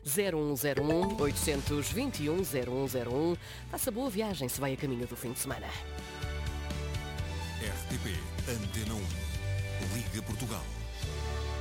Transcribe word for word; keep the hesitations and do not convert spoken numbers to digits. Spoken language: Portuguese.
zero um zero um, oito dois um, zero um zero um. Faça boa viagem se vai a caminho do fim de semana. R T P Antena um. Liga Portugal.